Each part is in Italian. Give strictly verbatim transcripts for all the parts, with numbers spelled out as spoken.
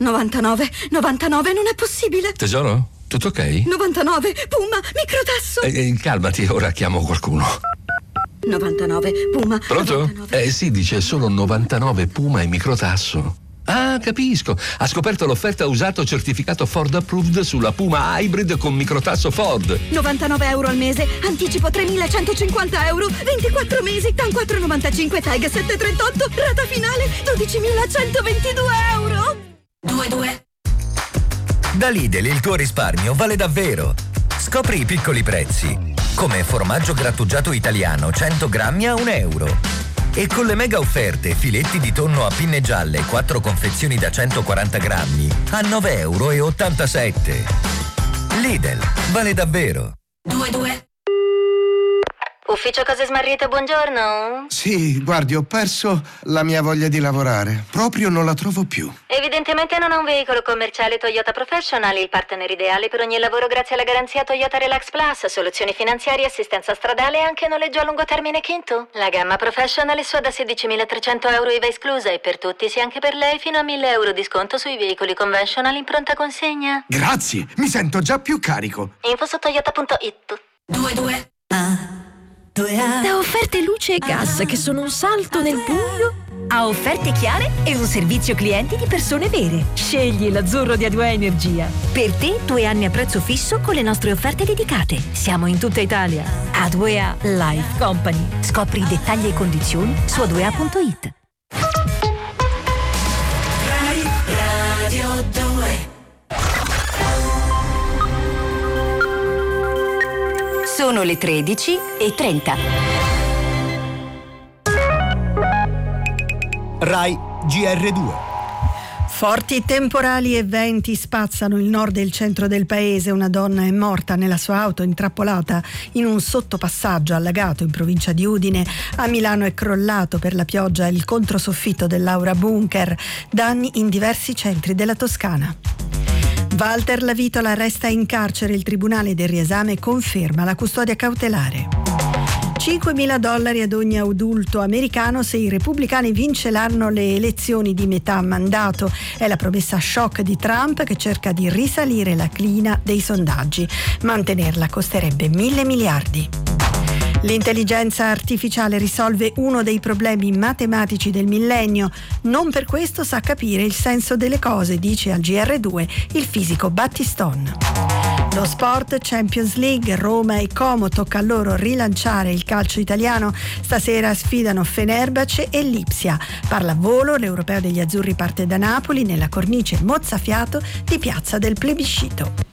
novantanove, novantanove, non è possibile. Tesoro, tutto ok? novantanove, Puma, microtasso. Eh, eh, calmati, ora chiamo qualcuno. novantanove, Puma. Pronto? novantanove. Eh sì, dice solo novantanove Puma e microtasso. Ah, capisco. Ha scoperto l'offerta usato certificato Ford Approved sulla Puma Hybrid con microtasso Ford. novantanove euro al mese, anticipo tremilacentocinquanta euro, ventiquattro mesi, TAN quattro virgola novantacinque, TAG sette virgola trentotto, rata finale dodicimilacentoventidue euro. due due. Da Lidl il tuo risparmio vale davvero. Scopri i piccoli prezzi, come formaggio grattugiato italiano cento grammi a un euro. E con le mega offerte filetti di tonno a pinne gialle quattro confezioni da centoquaranta grammi a nove euro e ottantasette. Lidl, vale davvero. due due. Ufficio Cose Smarrite, buongiorno. Sì, guardi, ho perso la mia voglia di lavorare. Proprio non la trovo più. Evidentemente non ha un veicolo commerciale Toyota Professional, il partner ideale per ogni lavoro grazie alla garanzia Toyota Relax Plus, soluzioni finanziarie, assistenza stradale e anche noleggio a lungo termine Kinto. La gamma Professional è sua da sedicimilatrecento euro I V A esclusa e per tutti, sia anche per lei, fino a mille euro di sconto sui veicoli conventional in pronta consegna. Grazie, mi sento già più carico. Info su toyota punto it. due due. Da offerte luce e gas che sono un salto nel buio a offerte chiare e un servizio clienti di persone vere. Scegli l'azzurro di A due A Energia. Per te due anni a prezzo fisso con le nostre offerte dedicate. Siamo in tutta Italia. A due A Life Company. Scopri i dettagli e condizioni su a due a punto it. Rai Radio due. Sono le tredici e trenta. Rai G R due. Forti temporali e venti spazzano il nord e il centro del paese. Una donna è morta nella sua auto intrappolata in un sottopassaggio allagato in provincia di Udine. A Milano è crollato per la pioggia il controsoffitto dell'Aura Bunker. Danni in diversi centri della Toscana. Walter Lavitola resta in carcere. Il tribunale del riesame conferma la custodia cautelare. cinquemila dollari ad ogni adulto americano se i repubblicani vinceranno le elezioni di metà mandato. È la promessa shock di Trump, che cerca di risalire la crina dei sondaggi. Mantenerla costerebbe mille miliardi. L'intelligenza artificiale risolve uno dei problemi matematici del millennio. Non per questo sa capire il senso delle cose, dice al G R due il fisico Battistone. Lo sport, Champions League, Roma e Como, tocca a loro rilanciare il calcio italiano. Stasera sfidano Fenerbahce e Lipsia. Pallavolo, l'Europeo degli Azzurri parte da Napoli nella cornice mozzafiato di Piazza del Plebiscito.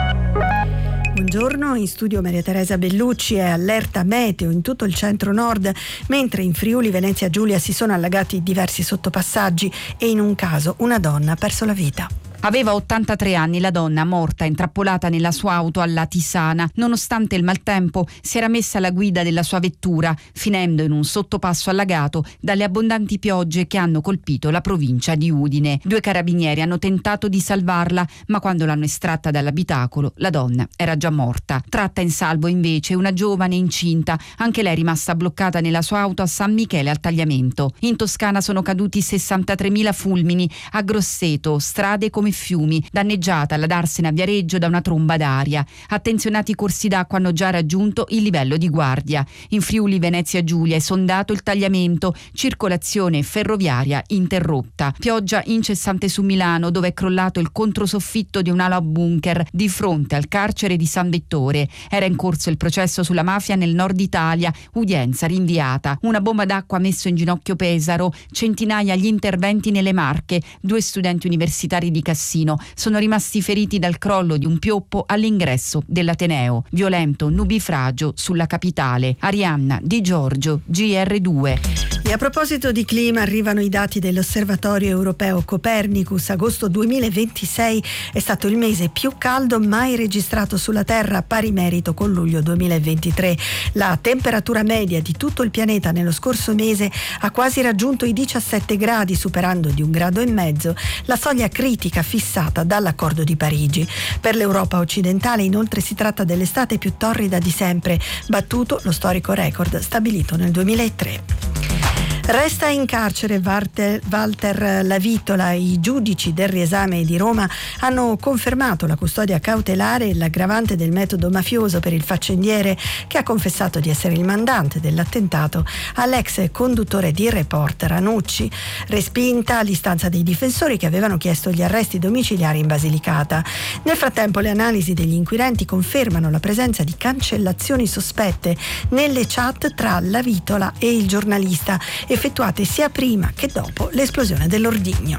Buongiorno, in studio Maria Teresa Bellucci. È allerta meteo in tutto il centro-nord, mentre in Friuli Venezia Giulia si sono allagati diversi sottopassaggi e in un caso una donna ha perso la vita. Aveva ottantatré anni la donna, morta intrappolata nella sua auto alla Tisana. Nonostante il maltempo, si era messa alla guida della sua vettura, finendo in un sottopasso allagato dalle abbondanti piogge che hanno colpito la provincia di Udine. Due carabinieri hanno tentato di salvarla, ma quando l'hanno estratta dall'abitacolo, la donna era già morta. Tratta in salvo invece una giovane incinta, anche lei rimasta bloccata nella sua auto a San Michele al Tagliamento. In Toscana sono caduti sessantatremila fulmini, a Grosseto, strade come fiumi, danneggiata la Darsena a Viareggio da una tromba d'aria. Attenzionati corsi d'acqua hanno già raggiunto il livello di guardia. In Friuli Venezia Giulia è sondato il Tagliamento, circolazione ferroviaria interrotta. Pioggia incessante su Milano, dove è crollato il controsoffitto di un'ala bunker di fronte al carcere di San Vittore. Era in corso il processo sulla mafia nel nord Italia, udienza rinviata. Una bomba d'acqua ha messo in ginocchio Pesaro, centinaia gli interventi nelle Marche, due studenti universitari di Cassino sono rimasti feriti dal crollo di un pioppo all'ingresso dell'Ateneo. Violento nubifragio sulla capitale. Arianna Di Giorgio, G R due. E a proposito di clima, arrivano i dati dell'Osservatorio Europeo Copernicus. Agosto duemilaventisei è stato il mese più caldo mai registrato sulla Terra, a pari merito con luglio duemilaventitré. La temperatura media di tutto il pianeta nello scorso mese ha quasi raggiunto i diciassette gradi, superando di un grado e mezzo la soglia critica fissata dall'Accordo di Parigi. Per l'Europa occidentale inoltre si tratta dell'estate più torrida di sempre, battuto lo storico record stabilito nel duemilatré. Resta in carcere Walter, Walter Lavitola. I giudici del riesame di Roma hanno confermato la custodia cautelare e l'aggravante del metodo mafioso per il faccendiere che ha confessato di essere il mandante dell'attentato all'ex conduttore di Report Ranucci. Respinta l'istanza dei difensori che avevano chiesto gli arresti domiciliari in Basilicata. Nel frattempo le analisi degli inquirenti confermano la presenza di cancellazioni sospette nelle chat tra Lavitola e il giornalista, effettuate sia prima che dopo l'esplosione dell'ordigno.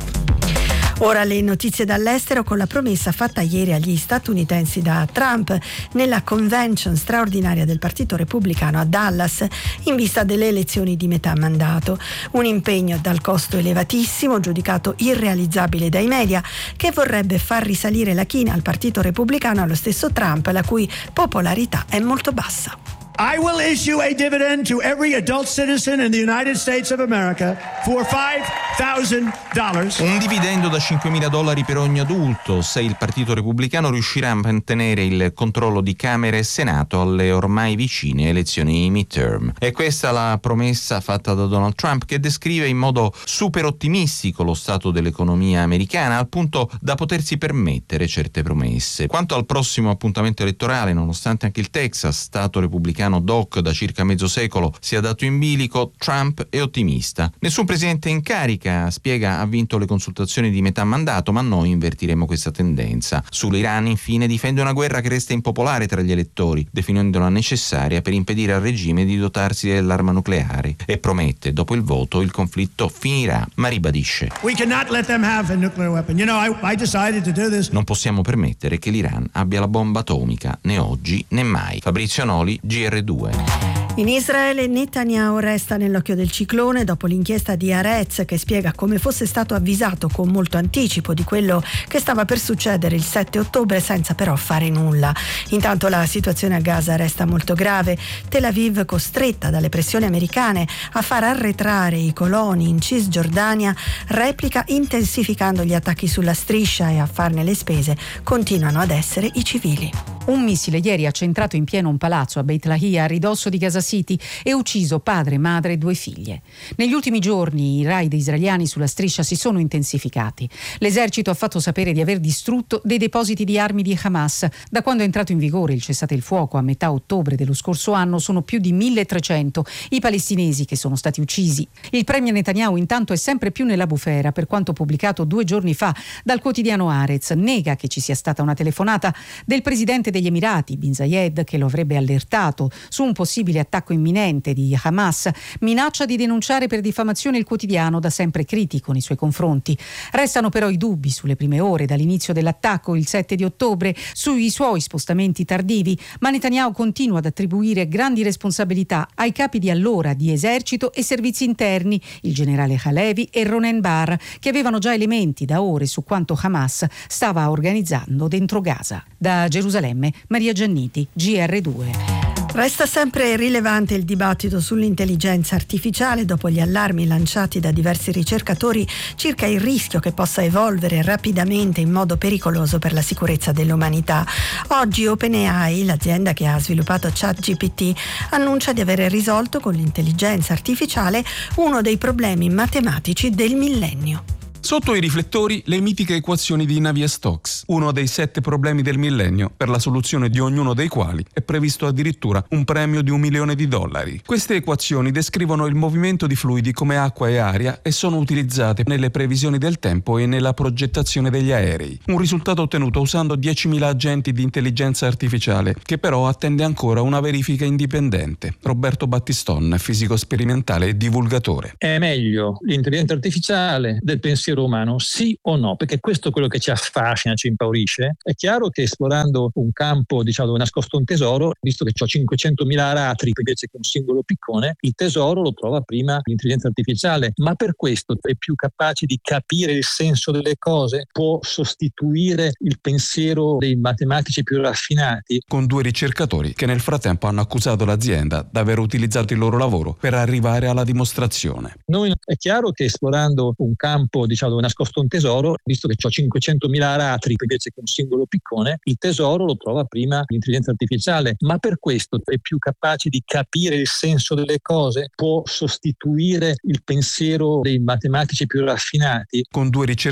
Ora le notizie dall'estero con la promessa fatta ieri agli statunitensi da Trump nella convention straordinaria del Partito Repubblicano a Dallas in vista delle elezioni di metà mandato. Un impegno dal costo elevatissimo, giudicato irrealizzabile dai media, che vorrebbe far risalire la china al Partito Repubblicano allo stesso Trump, la cui popolarità è molto bassa. I will issue a dividend to every adult citizen in the United States of America for five thousand dollars. Un dividendo da cinquemila dollari per ogni adulto se il Partito Repubblicano riuscirà a mantenere il controllo di Camera e Senato alle ormai vicine elezioni midterm. E questa è la promessa fatta da Donald Trump, che descrive in modo super ottimistico lo stato dell'economia americana al punto da potersi permettere certe promesse. Quanto al prossimo appuntamento elettorale, nonostante anche il Texas, stato repubblicano doc da circa mezzo secolo, sia dato in bilico, Trump è ottimista. Nessun presidente in carica, spiega, ha vinto le consultazioni di metà mandato, ma noi invertiremo questa tendenza. Sull'Iran, infine, difende una guerra che resta impopolare tra gli elettori, definendola necessaria per impedire al regime di dotarsi dell'arma nucleare, e promette, dopo il voto, il conflitto finirà, ma ribadisce: We cannot let them have a nuclear weapon. You know, I, I decided to do this. Non possiamo permettere che l'Iran abbia la bomba atomica, né oggi né mai. Fabrizio Noli, G R due. In Israele Netanyahu resta nell'occhio del ciclone dopo l'inchiesta di Haaretz, che spiega come fosse stato avvisato con molto anticipo di quello che stava per succedere il sette ottobre senza però fare nulla. Intanto la situazione a Gaza resta molto grave. Tel Aviv, costretta dalle pressioni americane a far arretrare i coloni in Cisgiordania, replica intensificando gli attacchi sulla striscia, e a farne le spese continuano ad essere i civili. Un missile ieri ha centrato in pieno un palazzo a Beit Lahia, a ridosso di Gaza City, e ucciso padre, madre e due figlie. Negli ultimi giorni i raid israeliani sulla striscia si sono intensificati. L'esercito ha fatto sapere di aver distrutto dei depositi di armi di Hamas. Da quando è entrato in vigore il cessate il fuoco a metà ottobre dello scorso anno sono più di milletrecento i palestinesi che sono stati uccisi. Il premier Netanyahu intanto è sempre più nella bufera. Per quanto pubblicato due giorni fa dal quotidiano Haaretz, nega che ci sia stata una telefonata del presidente degli Emirati, Bin Zayed, che lo avrebbe allertato su un possibile attacco imminente di Hamas. Minaccia di denunciare per diffamazione il quotidiano, da sempre critico nei suoi confronti. Restano però i dubbi sulle prime ore dall'inizio dell'attacco il sette di ottobre, sui suoi spostamenti tardivi, ma Netanyahu continua ad attribuire grandi responsabilità ai capi di allora di esercito e servizi interni, il generale Halevi e Ronen Bar, che avevano già elementi da ore su quanto Hamas stava organizzando dentro Gaza. Da Gerusalemme, Maria Gianniti, G R due. Resta sempre rilevante il dibattito sull'intelligenza artificiale dopo gli allarmi lanciati da diversi ricercatori circa il rischio che possa evolvere rapidamente in modo pericoloso per la sicurezza dell'umanità. Oggi OpenAI, l'azienda che ha sviluppato ChatGPT, annuncia di aver risolto con l'intelligenza artificiale uno dei problemi matematici del millennio. Sotto i riflettori le mitiche equazioni di Navier-Stokes, uno dei sette problemi del millennio, per la soluzione di ognuno dei quali è previsto addirittura un premio di un milione di dollari. Queste equazioni descrivono il movimento di fluidi come acqua e aria e sono utilizzate nelle previsioni del tempo e nella progettazione degli aerei. Un risultato ottenuto usando diecimila agenti di intelligenza artificiale, che però attende ancora una verifica indipendente. Roberto Battiston, fisico sperimentale e divulgatore. È meglio l'intelligenza artificiale del pensiero umano, sì o no? Perché questo è quello che ci affascina, ci impaurisce. È chiaro che esplorando un campo, diciamo, dove è nascosto un tesoro, visto che ho cinquecentomila aratri invece che un singolo piccone, il tesoro lo trova prima l'intelligenza artificiale, ma per questo è più capace di capire il senso delle cose, può sostituire il pensiero dei matematici più raffinati. Con due ricercatori che nel frattempo hanno accusato l'azienda di aver utilizzato il loro lavoro per arrivare alla dimostrazione. Noi è chiaro che esplorando un campo, diciamo, dove è nascosto un tesoro, visto che ho cinquecentomila aratri invece che un singolo piccone, il tesoro lo trova prima l'intelligenza artificiale, ma per questo è più capace di capire il senso delle cose, può sostituire il pensiero dei matematici più raffinati. Con due ricercatori